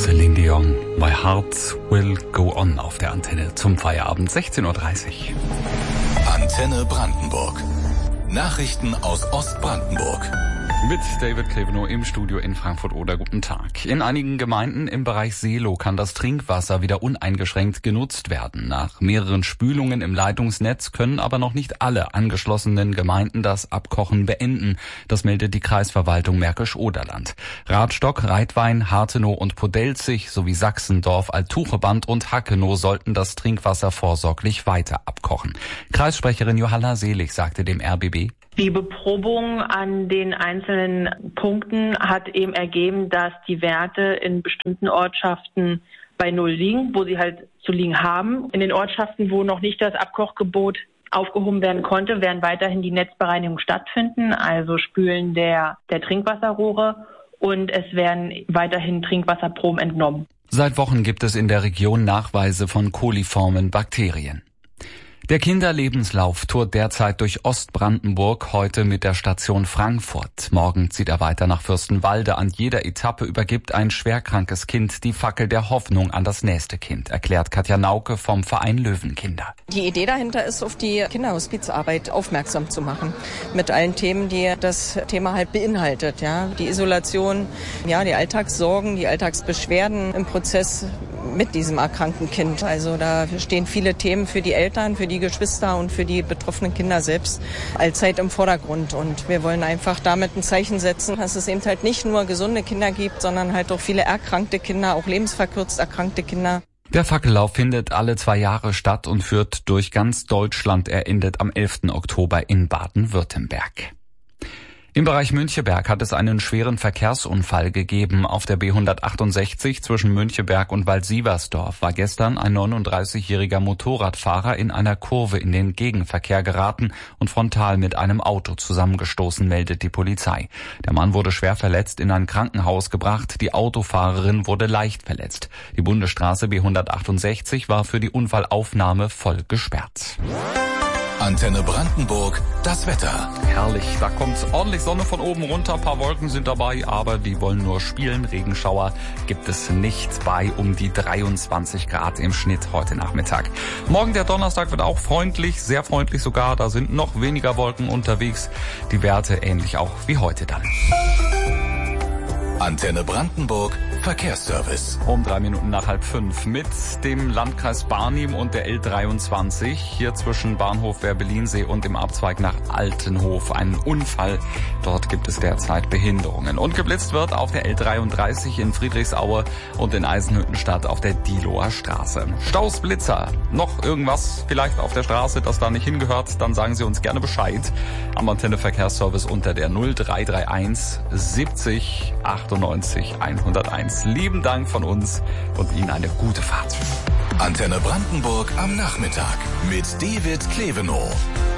Celine Dion, My Heart Will Go On auf der Antenne zum Feierabend 16:30 Uhr. Antenne Brandenburg. Nachrichten aus Ostbrandenburg. Mit David Klevenow im Studio in Frankfurt-Oder. Guten Tag. In einigen Gemeinden im Bereich Seelow kann das Trinkwasser wieder uneingeschränkt genutzt werden. Nach mehreren Spülungen im Leitungsnetz können aber noch nicht alle angeschlossenen Gemeinden das Abkochen beenden. Das meldet die Kreisverwaltung Märkisch-Oderland. Radstock, Reitwein, Harthenow und Podelzig sowie Sachsendorf, Altucheband und Hackenow sollten das Trinkwasser vorsorglich weiter abkochen. Kreissprecherin Johanna Selig sagte dem RBB: Die Beprobung an den einzelnen Punkten hat eben ergeben, dass die Werte in bestimmten Ortschaften bei 0 liegen, wo sie halt zu liegen haben. In den Ortschaften, wo noch nicht das Abkochgebot aufgehoben werden konnte, werden weiterhin die Netzbereinigung stattfinden, also Spülen der Trinkwasserrohre, und es werden weiterhin Trinkwasserproben entnommen. Seit Wochen gibt es in der Region Nachweise von koliformen Bakterien. Der Kinderlebenslauf tourt derzeit durch Ostbrandenburg, heute mit der Station Frankfurt. Morgen zieht er weiter nach Fürstenwalde. An jeder Etappe übergibt ein schwerkrankes Kind die Fackel der Hoffnung an das nächste Kind, erklärt Katja Nauke vom Verein Löwenkinder. Die Idee dahinter ist, auf die Kinderhospizarbeit aufmerksam zu machen. Mit allen Themen, die das Thema halt beinhaltet. Ja, die Isolation, ja, die Alltagssorgen, die Alltagsbeschwerden im Prozess mit diesem erkrankten Kind. Also da stehen viele Themen für die Eltern, für die Geschwister und für die betroffenen Kinder selbst allzeit im Vordergrund. Und wir wollen einfach damit ein Zeichen setzen, dass es eben halt nicht nur gesunde Kinder gibt, sondern halt auch viele erkrankte Kinder, auch lebensverkürzt erkrankte Kinder. Der Fackellauf findet alle 2 Jahre statt und führt durch ganz Deutschland. Er endet am 11. Oktober in Baden-Württemberg. Im Bereich Müncheberg hat es einen schweren Verkehrsunfall gegeben. Auf der B168 zwischen Müncheberg und Waldsiversdorf war gestern ein 39-jähriger Motorradfahrer in einer Kurve in den Gegenverkehr geraten und frontal mit einem Auto zusammengestoßen, meldet die Polizei. Der Mann wurde schwer verletzt in ein Krankenhaus gebracht. Die Autofahrerin wurde leicht verletzt. Die Bundesstraße B168 war für die Unfallaufnahme voll gesperrt. Antenne Brandenburg, das Wetter. Herrlich, da kommt ordentlich Sonne von oben runter, ein paar Wolken sind dabei, aber die wollen nur spielen. Regenschauer gibt es nicht, bei um die 23 Grad im Schnitt heute Nachmittag. Morgen, der Donnerstag, wird auch freundlich, sehr freundlich sogar, da sind noch weniger Wolken unterwegs. Die Werte ähnlich auch wie heute dann. Antenne Brandenburg, Verkehrsservice. Um 3 Minuten nach 4:30 mit dem Landkreis Barnim und der L23. Hier zwischen Bahnhof Werbelinsee und dem Abzweig nach Altenhof. Ein Unfall. Dort gibt es derzeit Behinderungen. Und geblitzt wird auf der L33 in Friedrichsaue und in Eisenhüttenstadt auf der Diehloer Straße. Staus, Blitzer. Noch irgendwas vielleicht auf der Straße, das da nicht hingehört? Dann sagen Sie uns gerne Bescheid. Am Antenne Verkehrsservice unter der 0331 70 98 101. Lieben Dank von uns und Ihnen eine gute Fahrt. Antenne Brandenburg am Nachmittag mit David Klevenow.